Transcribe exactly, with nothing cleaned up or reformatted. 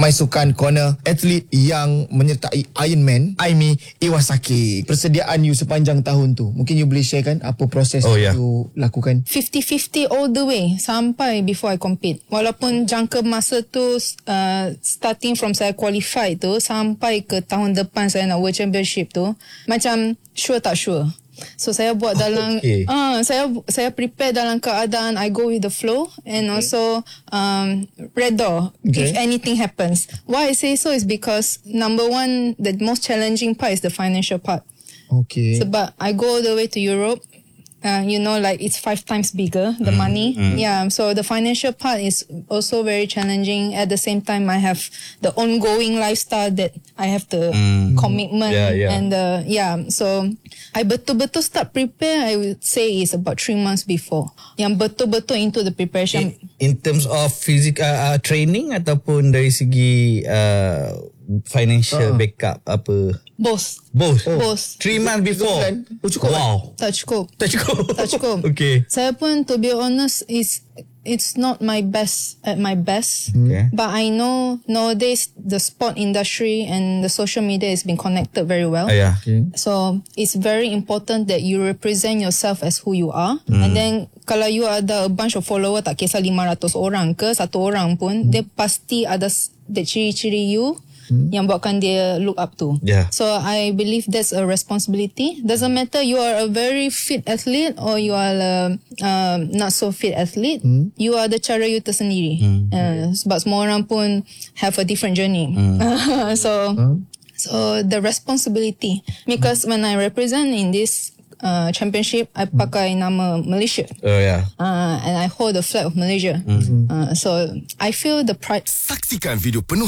My Sukan Corner, atlet yang menyertai Ironman, Aimi Iwasaki. Persediaan you sepanjang tahun tu, mungkin you boleh share kan apa proses Oh, yeah. you lakukan? fifty fifty all the way sampai before I compete. Walaupun jangka masa tu uh, starting from saya qualify tu sampai ke tahun depan saya nak World Championship tu, macam sure tak sure. So saya buat dalam Okay. uh, saya saya prepare dalam keadaan I go with the flow and okay. also um, redha Okay. if anything happens. Why I say so is because number one, the most challenging part is the financial part. Okay. Sebab I go all the way to Europe. Uh, you know, like it's five times bigger, the mm, money. Mm. Yeah, so the financial part is also very challenging. At the same time, I have the ongoing lifestyle that I have the mm. commitment. Yeah, yeah. And the, yeah, so I betul-betul start prepare, I would say is about three months before. Yang betul-betul into the preparation. In, in terms of physical uh, training ataupun dari segi uh, financial uh. backup apa? Both. Both. Oh. Both. Three months before. Oh, cukup. Wow. Tak cukup. Tak cukup. Tak cukup. Okay. Saya pun, to be honest, is it's not my best at my best. Okay. But I know nowadays the sport industry and the social media has been connected very well. Uh, yeah. Okay. So it's very important that you represent yourself as who you are. Mm. And then kalau you ada a bunch of follower, tak kisah lima ratus orang ke satu orang pun, mm. dia pasti ada the ciri-ciri you Hmm. yang buatkan dia look up to. Yeah. So I believe that's a responsibility. Doesn't matter you are a very fit athlete or you are a uh, not so fit athlete. Hmm. You are the cara you tersendiri. Hmm. Uh, sebab semua orang pun have a different journey. Hmm. so hmm. so the responsibility, because when I represent in this Uh, championship, I pakai nama Malaysia. Oh yeah. Uh, and I hold the flag of Malaysia. Mm-hmm. Uh, so I feel the pride. Saksikan video penuh